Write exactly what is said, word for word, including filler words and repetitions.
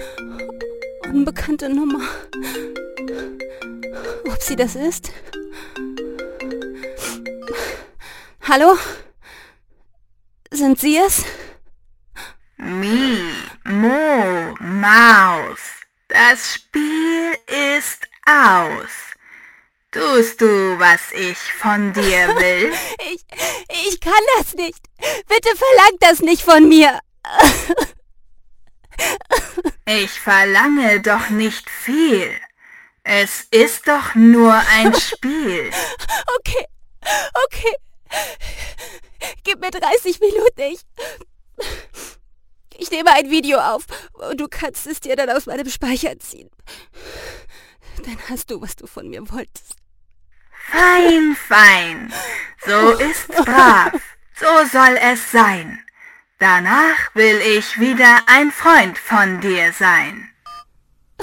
Unbekannte Nummer. Ob sie das ist? Hallo? Sind Sie es? Mi, Mo, Maus. Das Spiel ist aus. Tust du, was ich von dir will? Ich, ich kann das nicht. Bitte verlangt das nicht von mir. Ich verlange doch nicht viel. Es ist doch nur ein Spiel. Okay, okay. Gib mir dreißig Minuten. Ich, ich nehme ein Video auf und du kannst es dir dann aus meinem Speicher ziehen. Dann hast du, was du von mir wolltest. Fein, fein. So ist's brav. So soll es sein. Danach will ich wieder ein Freund von dir sein.